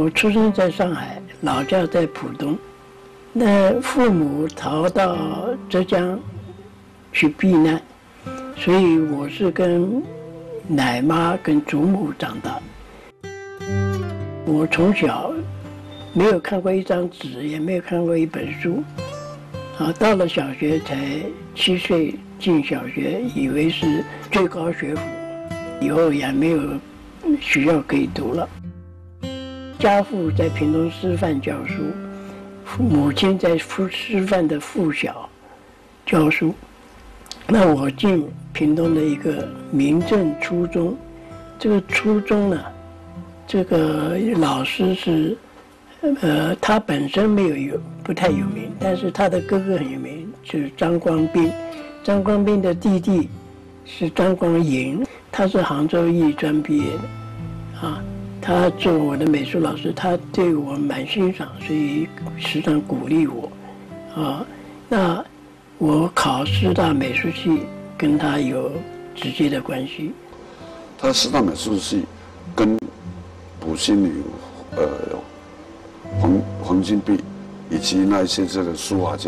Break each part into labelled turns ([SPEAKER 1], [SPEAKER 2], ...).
[SPEAKER 1] 我出生在上海，老家在浦东。那父母逃到浙江去避难，所以我是跟奶妈跟祖母长大。我从小没有看过一张纸，也没有看过一本书，到了小学才7岁进小学，以为是最高学府，以后也没有学校可以读了。家父在屏东师范教书，母亲在师范的附小教书。那我进屏东的一个民政初中，这个初中呢，这个老师是，他本身不太有名，但是他的哥哥很有名，就是张光斌。张光斌的弟弟是张光迎，他是杭州艺专毕业的，他做我的美术老师，他对我蛮欣赏，所以时常鼓励我，那我考师大美术系跟他有直接的关系。
[SPEAKER 2] 他师大美术系跟卜心女、黄金碧以及那一些这个书法家，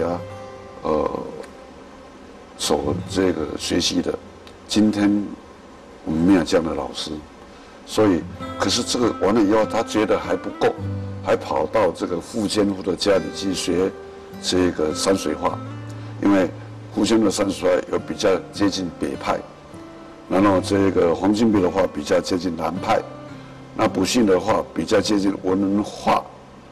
[SPEAKER 2] 所这个学习的，今天我们没有这样的老师。所以，可是这个完了以后，他觉得还不够，还跑到这个傅监夫的家里去学这个山水画，因为傅监夫的山水画有比较接近北派，然后这个黄金比的话比较接近南派，那卜心的话比较接近文化。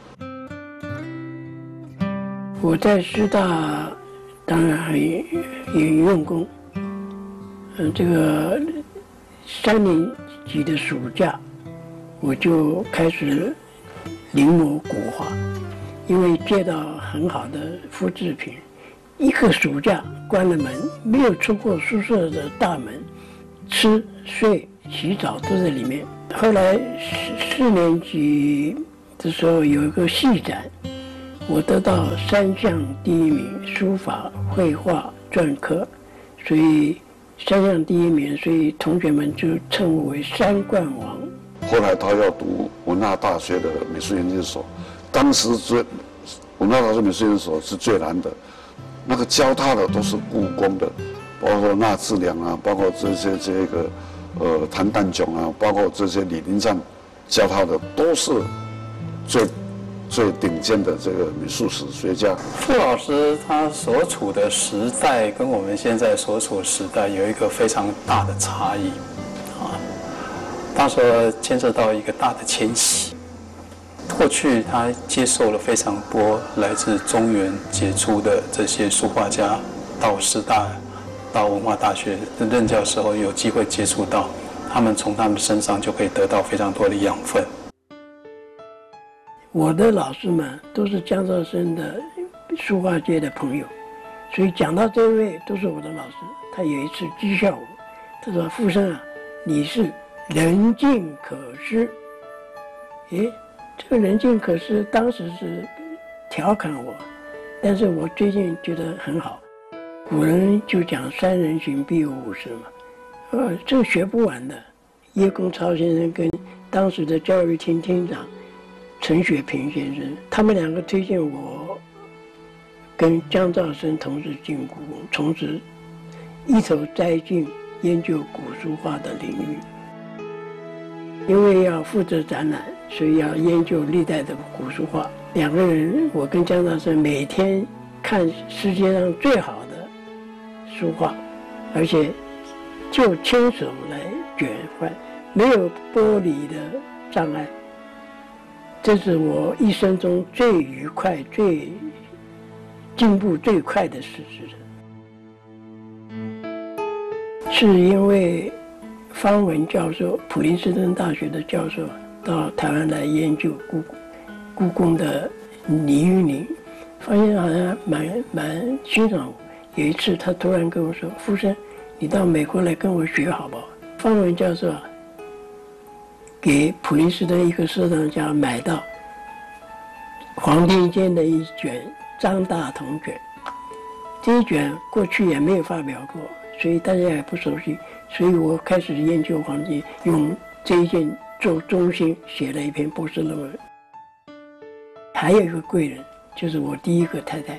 [SPEAKER 1] 我在师大当然很用功，这个3年级的暑假，我就开始临摹古画，因为借到很好的复制品，一个暑假关了门，没有出过宿舍的大门，吃睡洗澡都在里面。后来4年级的时候有一个戏展，我得到3项第1名，书法、绘画、篆刻，所以3项第1名，所以同学们就称我为3冠王。
[SPEAKER 2] 后来他要读文化大学的美术研究所，当时文化大学美术研究所是最难的，那个教他的都是故宫的，包括纳智良啊，包括这个谭旦炯啊，包括这些李林湛教他的都是最顶尖的这个美术史学家。
[SPEAKER 3] 傅老师他所处的时代跟我们现在所处的时代有一个非常大的差异，当时牵涉到一个大的迁徙。过去他接受了非常多来自中原杰出的这些书画家，到师大、到文化大学任教的时候有机会接触到，他们从他们身上就可以得到非常多的养分。
[SPEAKER 1] 我的老师们都是江兆生的书画界的朋友，所以讲到这位都是我的老师。他有一次讥笑我，他说：“傅生啊，你是人尽可施。”这个人尽可施当时是调侃我，但是我最近觉得很好。古人就讲“3人行，必有5师”嘛，这个学不完的。叶公超先生跟当时的教育厅厅长陈雪平先生，他们2个推荐我跟江兆生同时进故宫，从此一头栽进研究古书画的领域。因为要负责展览，所以要研究历代的古书画。2个人，我跟江兆生每天看世界上最好的书画，而且就亲手来卷换，没有剥离的障碍。这是我一生中最愉快、最进步最快的事实。是因为方文教授，普林斯顿大学的教授，到台湾来研究故宫的倪玉玲，发现好像蛮欣赏我。有一次他突然跟我说：“傅生，你到美国来跟我学好不好？”方文教授给普林斯顿一个收藏家买到黄庭坚的一卷张大同卷，这一卷过去也没有发表过，所以大家也不熟悉，所以我开始研究黄庭，用这一件做中心写了一篇博士论文。 还有一个贵人，就是我第一个太太。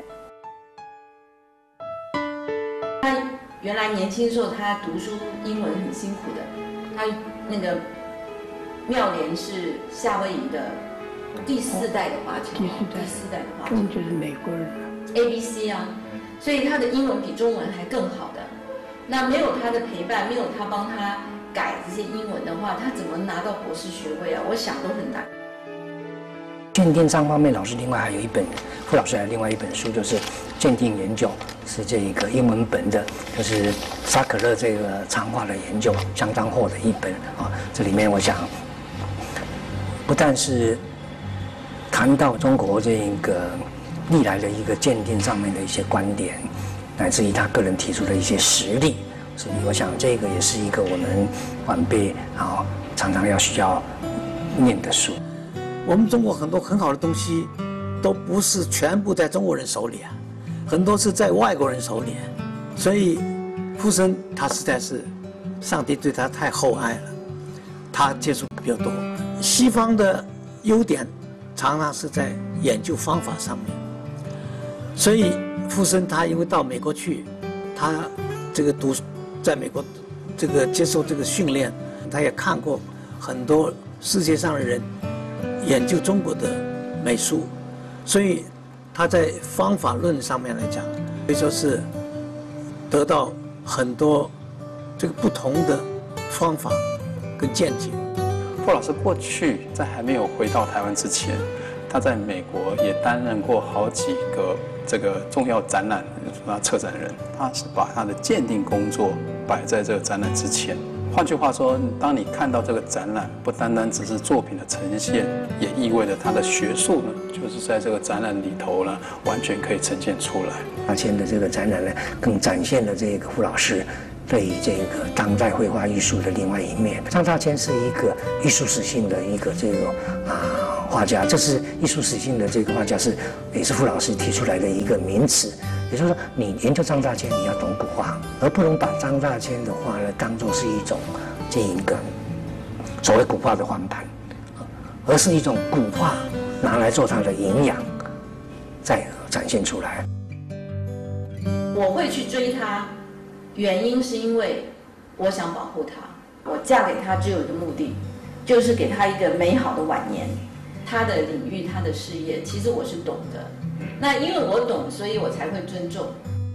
[SPEAKER 4] 他原来年轻的时候，他读书英文很辛苦的，他那个妙莲是夏威夷的第4代的华侨，
[SPEAKER 1] 第四代
[SPEAKER 4] 的华
[SPEAKER 1] 侨，就是美国人
[SPEAKER 4] ABC 啊，所以他的英文比中文还更好的。那没有他的陪伴，没有他帮他改这些英文的话，他怎么拿到博士学位啊？我想都很难。
[SPEAKER 5] 鉴定上方面，老师另外还有一本，傅老师还有另外一本书，就是鉴定研究，是这个英文本的，就是沙可勒这个长话的研究，相当厚的一本啊。这里面我想，不但是谈到中国这个历来的一个鉴定上面的一些观点，乃至于他个人提出的一些实例，所以我想这个也是一个我们晚辈啊常常需要念的书。
[SPEAKER 6] 我们中国很多很好的东西，都不是全部在中国人手里啊，很多是在外国人手里，所以傅森他实在是，上帝对他太厚爱了，他接触比较多。西方的优点常常是在研究方法上面，所以傅森他因为到美国去，他这个在美国这个接受这个训练，他也看过很多世界上的人研究中国的美术，所以他在方法论上面来讲，可以说是得到很多这个不同的方法跟见解。
[SPEAKER 3] 傅老师过去在还没有回到台湾之前，他在美国也担任过好几个这个重要展览的策展人，他是把他的鉴定工作摆在这个展览之前。换句话说，当你看到这个展览，不单单只是作品的呈现，也意味着它的学术呢，就是在这个展览里头呢，完全可以呈现出来。
[SPEAKER 5] 大千的这个展览呢，更展现了这个傅老师对这个当代绘画艺术的另外一面。张大千是一个艺术史性的一个这个画家，这是艺术史性的这个画家也是傅老师提出来的一个名词。也就是说，你研究张大千，你要懂古画，而不能把张大千的画呢当作是一种这一个所谓古画的翻版，而是一种古画拿来做它的营养，再展现出来。
[SPEAKER 4] 我会去追他，原因是因为我想保护他。我嫁给他只有一个目的，就是给他一个美好的晚年。他的领域，他的事业，其实我是懂的。那因为我懂，所以我才会尊重。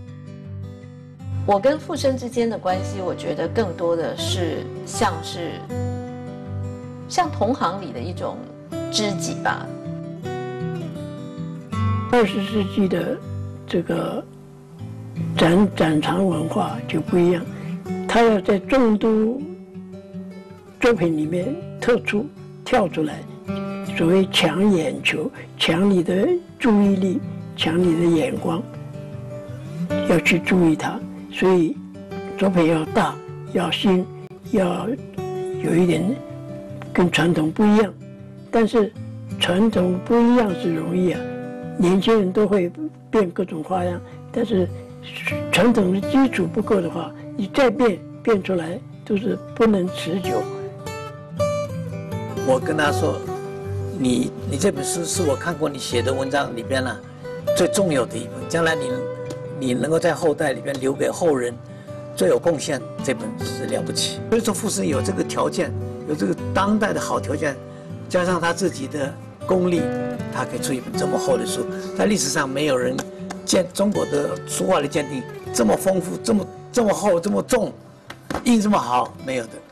[SPEAKER 4] 我跟傅森之间的关系，我觉得更多的是像同行里的一种知己吧。
[SPEAKER 1] 20世纪的这个展藏文化就不一样，它要在众多作品里面跳出来，所谓抢眼球，抢你的注意力，抢你的眼光，要去注意它。所以作品要大，要新，要有一点跟传统不一样。但是传统不一样是容易啊，年轻人都会变各种花样，但是传统的基础不够的话，你再变出来都是不能持久。
[SPEAKER 6] 我跟他说，你这本书是我看过你写的文章里边呢最重要的一本，将来你能够在后代里边留给后人最有贡献，这本是了不起。所以说傅森有这个条件，有这个当代的好条件，加上他自己的功力，他可以出一本这么厚的书。在历史上没有人中国的书画的鉴定这么丰富，这么厚，这么重，印这么好，没有的。